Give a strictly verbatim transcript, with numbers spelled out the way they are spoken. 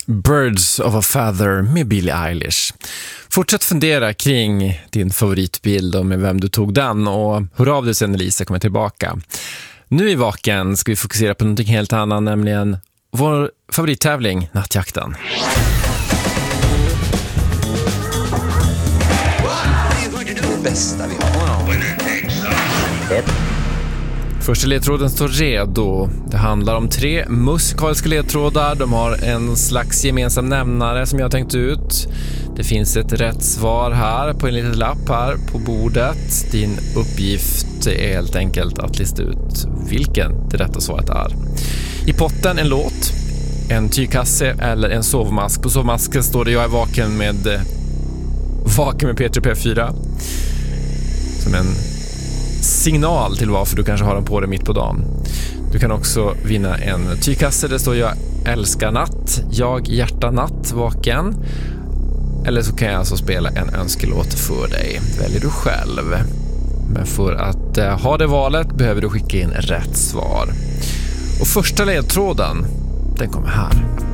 Birds of a Feather med Billie Eilish. Fortsätt fundera kring din favoritbild och med vem du tog den, och hör av dig sen när Lisa kommer tillbaka. Nu i Vaken ska vi fokusera på någonting helt annat, nämligen vår favorittävling, Nattjakten. Det bästa vi har. Första ledtråden står redo. Det handlar om tre musikaliska ledtrådar. De har en slags gemensam nämnare som jag har tänkt ut. Det finns ett rätt svar här på en liten lapp här på bordet. Din uppgift är helt enkelt att lista ut vilken det rätta svaret är. I potten en låt, en tygkasse eller en sovmask. På sovmasken står det "Jag är vaken med Vaken med P tre P fyra", som en signal till varför du kanske har den på dig mitt på dagen. Du kan också vinna en tygkasse. Det står "Jag älskar natt", "Jag hjärta natt vaken". Eller så kan jag alltså spela en önskelåt för dig. Väljer du själv. Men för att eh, ha det valet behöver du skicka in rätt svar. Och första ledtråden, den kommer här.